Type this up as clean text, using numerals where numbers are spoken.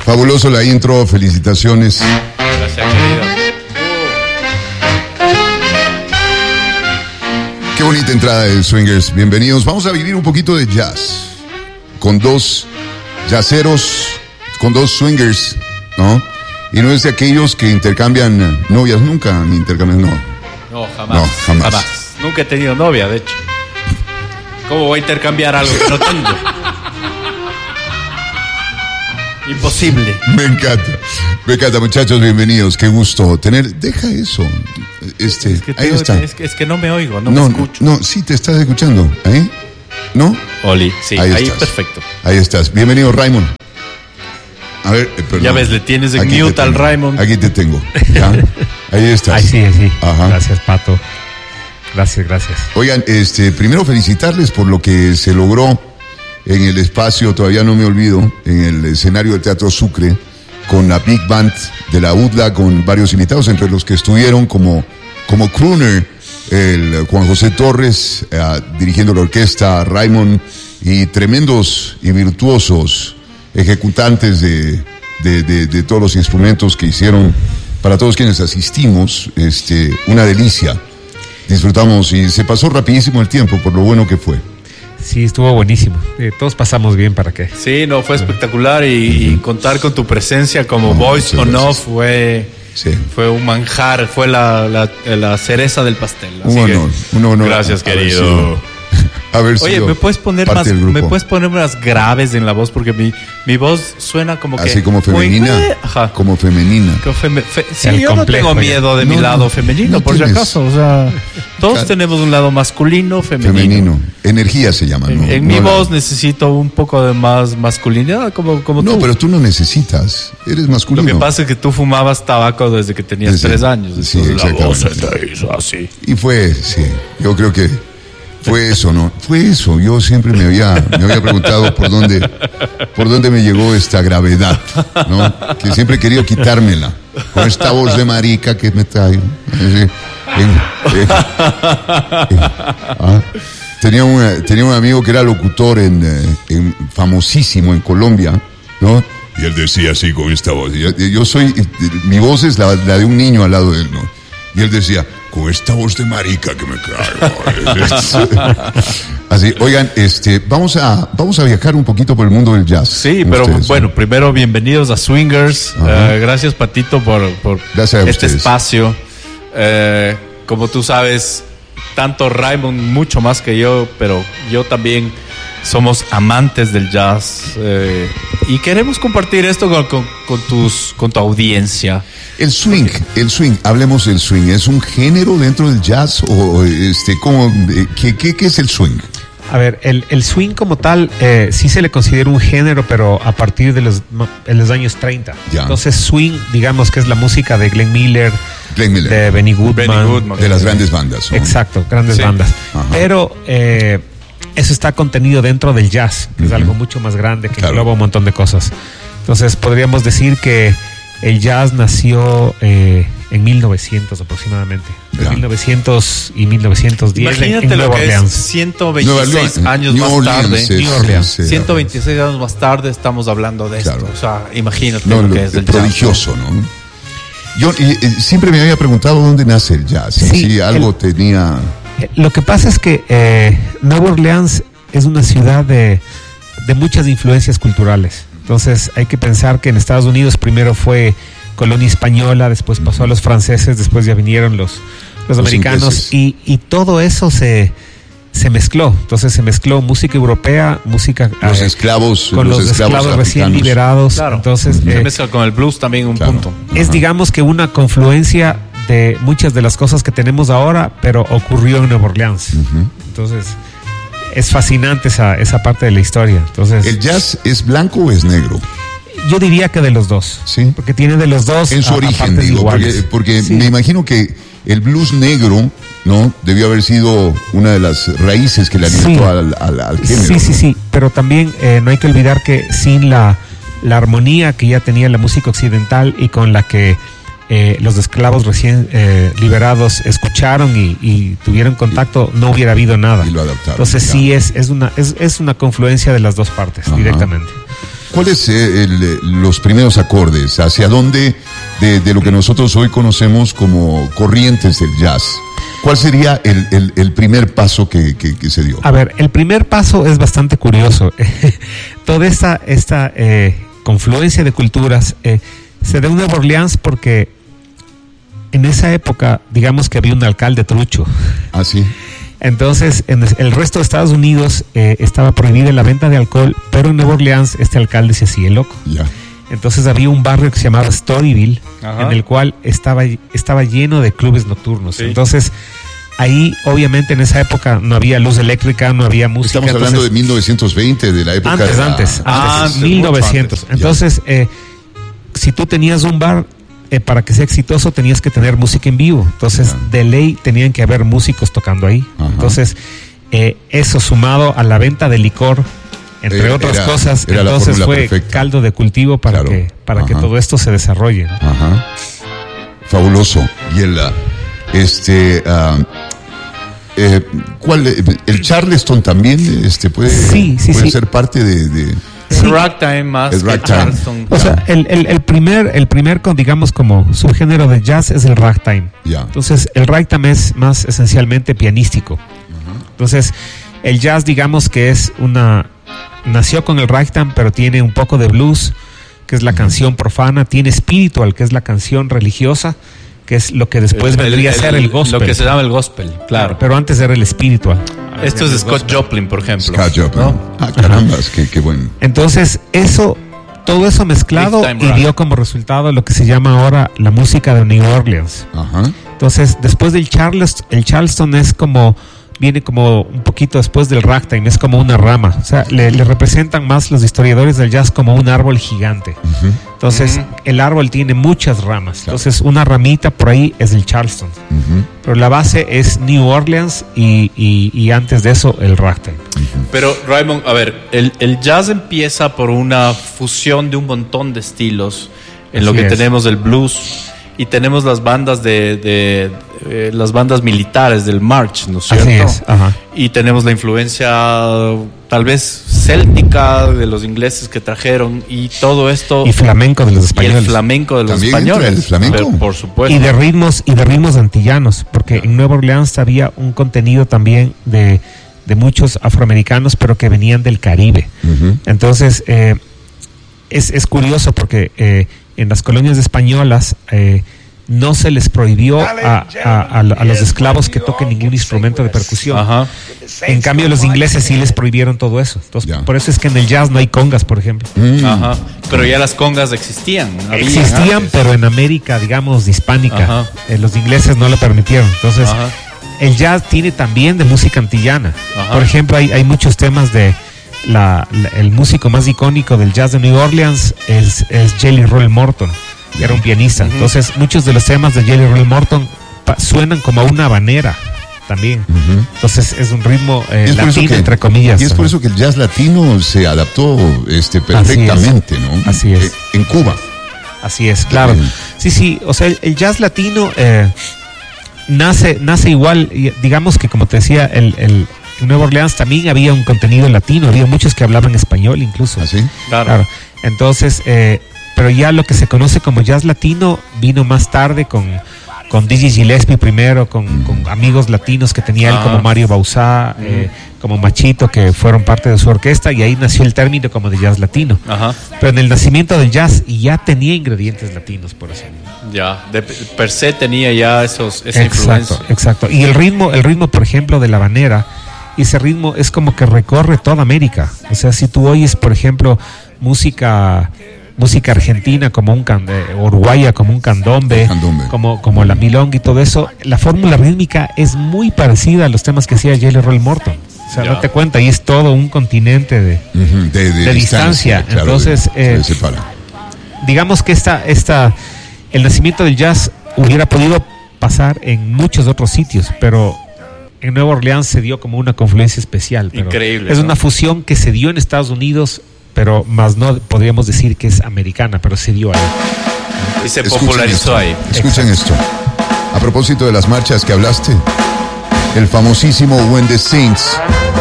Fabuloso la intro, felicitaciones. Gracias, querido. Qué bonita entrada de Swingers, bienvenidos. Vamos a vivir un poquito de jazz con dos jazzeros, con dos swingers, ¿no? Y no es de aquellos que intercambian novias, nunca ni intercambian, no. No, jamás. Nunca he tenido novia, de hecho. ¿Cómo voy a intercambiar algo que no tengo? Imposible. Me encanta, muchachos, bienvenidos. Qué gusto tener. Deja eso. Ahí está. Es que no me oigo, no me escucho. No, sí te estás escuchando. ¿Ahí? ¿No? Oli, sí, ahí perfecto. Ahí estás. Bienvenido, Raymond. A ver, perdón. Ya ves, le tienes en mute al Raymond. Aquí te tengo. ¿Ya? Ahí estás. Sí. Ajá. Gracias, Pato. Gracias. Oigan, primero felicitarles por lo que se logró en el espacio, todavía no me olvido, en el escenario del Teatro Sucre, con la Big Band de la UDLA, con varios invitados, entre los que estuvieron como crooner, el Juan José Torres, dirigiendo la orquesta, Raymond, y tremendos y virtuosos ejecutantes de todos los instrumentos que hicieron para todos quienes asistimos, una delicia. Disfrutamos y se pasó rapidísimo el tiempo por lo bueno que fue. Sí, estuvo buenísimo. Todos pasamos bien, ¿para qué? Sí, no, fue espectacular y contar con tu presencia como voice on off fue un manjar, fue la cereza del pastel. Un honor. Gracias, querido. Oye, ¿me puedes poner unas graves en la voz? Porque mi voz suena como que... Así como femenina. Como femenina. Sí, yo no tengo miedo de mi lado femenino, por si acaso. O sea, todos tenemos un lado masculino, femenino. Energía se llama, ¿no? En mi voz necesito un poco de más masculinidad, como tú. No, pero tú no necesitas. Eres masculino. Lo que pasa es que tú fumabas tabaco desde que tenías 3 años. Sí, exactamente. La voz se te hizo así. Y yo creo que fue eso, ¿no? Fue eso. Yo siempre me había preguntado por dónde me llegó esta gravedad, ¿no? Que siempre he querido quitármela. Con esta voz de marica que me trae. Tenía un amigo que era locutor famosísimo en Colombia, ¿no? Y él decía así con esta voz. Mi voz es la de un niño al lado de él, ¿no? Y él decía, con esta voz de marica que me cae. Así, oigan, vamos a viajar un poquito por el mundo del jazz. Sí, pero ustedes, bueno, primero bienvenidos a Swingers. Gracias, Patito, por este espacio. Como tú sabes, tanto Raymond, mucho más que yo, pero yo también somos amantes del jazz y queremos compartir esto con tu audiencia. El swing, hablemos del swing. ¿Es un género dentro del jazz o qué es el swing? A ver, el swing como tal sí se le considera un género, pero a partir de los años 30. Ya. Entonces swing, digamos que es la música de Glenn Miller, de Benny Goodman, de las grandes bandas, ¿no? Exacto, grandes bandas. Ajá. Pero eso está contenido dentro del jazz, que es algo mucho más grande, que engloba un montón de cosas. Entonces podríamos decir que el jazz nació en 1900 aproximadamente. En 1900 y 1910 en Nueva Orleans. 126 años más tarde. New Orleans. 126 años más tarde estamos hablando de esto. O sea, imagínate lo que es el prodigioso, jazz. ¿no? Yo siempre me había preguntado dónde nace el jazz. Si algo tenía... Lo que pasa es que Nueva Orleans es una ciudad de muchas influencias culturales. Entonces hay que pensar que en Estados Unidos primero fue colonia española, después pasó a los franceses, después ya vinieron los americanos y todo eso se mezcló. Entonces se mezcló música europea, música los esclavos recién liberados. Claro. Entonces se mezcla con el blues también un punto. Es digamos que una confluencia de muchas de las cosas que tenemos ahora, pero ocurrió en Nueva Orleans. Entonces es fascinante esa parte de la historia. Entonces, ¿el jazz es blanco o es negro? Yo diría que de los dos. Sí. Porque tiene de los dos. En su origen, digo. Porque me imagino que el blues negro, ¿no? Debió haber sido una de las raíces que le alimentó al género. Sí. Pero también no hay que olvidar que sin la armonía que ya tenía la música occidental y con la que los esclavos recién liberados escucharon y tuvieron contacto, no hubiera habido nada. Y lo adaptaron. Entonces sí es una confluencia de las dos partes. Ajá. Directamente. ¿cuáles los primeros acordes? ¿Hacia dónde de lo que nosotros hoy conocemos como corrientes del jazz? ¿Cuál sería el primer paso que se dio? A ver, el primer paso es bastante curioso. Toda esta confluencia de culturas se da en Nueva Orleans porque en esa época, digamos que había un alcalde trucho. Ah, sí. Entonces, en el resto de Estados Unidos estaba prohibida la venta de alcohol, pero en Nueva Orleans este alcalde se hacía loco. Ya. Entonces había un barrio que se llamaba Storyville, en el cual estaba lleno de clubes nocturnos. Sí. Entonces, ahí, obviamente, en esa época no había luz eléctrica, no había música. Estamos hablando de 1920, de la época antes, 1900. Entonces, si tú tenías un bar, para que sea exitoso tenías que tener música en vivo. Entonces, de ley tenían que haber músicos tocando ahí. Ajá. Entonces, eso sumado a la venta de licor, entre otras cosas, entonces fue perfecta. Caldo de cultivo para que todo esto se desarrolle, ¿no? Ajá. Fabuloso. Y el Charleston también puede ser parte de el ragtime más el ragtime. O sea, el primer digamos como subgénero de jazz es el ragtime. Yeah. Entonces el ragtime es más esencialmente pianístico. Entonces el jazz, digamos que nació con el ragtime, pero tiene un poco de blues, que es la canción profana, tiene spiritual, que es la canción religiosa, que es lo que después vendría a ser el gospel. Lo que se llama el gospel, claro. Pero antes era el spiritual. Esto es de Scott Joplin, por ejemplo. Scott Joplin. ¿No? Ah, caramba, qué bueno. Entonces, todo eso mezclado y dio como resultado lo que se llama ahora la música de New Orleans. Ajá. Entonces, después del el Charleston viene como un poquito después del ragtime, es como una rama. O sea, le representan más los historiadores del jazz como un árbol gigante. Entonces, el árbol tiene muchas ramas. Entonces, una ramita por ahí es el Charleston. Pero la base es New Orleans y antes de eso el ragtime. Pero, Raymond, a ver, el jazz empieza por una fusión de un montón de estilos. En lo que tenemos el blues y tenemos las bandas las bandas militares del march, ¿no es cierto? Así es. Ajá. Y tenemos la influencia tal vez céltica de los ingleses que trajeron y todo esto. Y flamenco de los españoles. Y el flamenco de los ¿también españoles. El flamenco? Pero, por supuesto. Y de ritmos antillanos, porque en Nueva Orleans había un contenido también de muchos afroamericanos, pero que venían del Caribe. Entonces, es curioso porque en las colonias españolas no se les prohibió a los esclavos que toquen ningún instrumento de percusión. Ajá. En cambio, los ingleses sí les prohibieron todo eso. Entonces, por eso es que en el jazz no hay congas, por ejemplo. Ajá. Pero ya las congas existían. Existían, pero en América, digamos, hispánica. Los ingleses no lo permitieron. Entonces, el jazz tiene también de música antillana. Por ejemplo, hay muchos temas de el músico más icónico del jazz de New Orleans es Jelly Roll Morton. Era un pianista. Entonces, muchos de los temas de Jelly Roll Morton suenan como a una habanera también. Entonces, es un ritmo latino, entre comillas. Y es por eso que el jazz latino se adaptó perfectamente, ¿no? Así es. En Cuba. Así es, claro. Sí. O sea, el jazz latino nace igual. Digamos que, como te decía, en Nueva Orleans también había un contenido latino. Había muchos que hablaban español incluso. ¿Ah, sí? Claro. Entonces, pero ya lo que se conoce como jazz latino vino más tarde con Dizzy Gillespie primero, con amigos latinos que tenía él como Mario Bauzá, como Machito, que fueron parte de su orquesta, y ahí nació el término como de jazz latino. Pero en el nacimiento del jazz ya tenía ingredientes latinos, por ejemplo. Ya, per se tenía ya esa influencia. Exacto. Y el ritmo, por ejemplo, de la habanera, ese ritmo es como que recorre toda América. O sea, si tú oyes, por ejemplo, música argentina como uruguaya como un candombe. como la milonga y todo eso, la fórmula rítmica es muy parecida a los temas que hacía Jelly Roll Morton. O sea, date cuenta, y es todo un continente de distancia. Claro, entonces, se separa. Digamos que el nacimiento del jazz hubiera podido pasar en muchos otros sitios, pero en Nueva Orleans se dio como una confluencia especial. Increíble. Es una fusión que se dio en Estados Unidos, pero más no podríamos decir que es americana, pero se dio ahí. Y se popularizó ahí. Escuchen esto. A propósito de las marchas que hablaste, el famosísimo When the Saints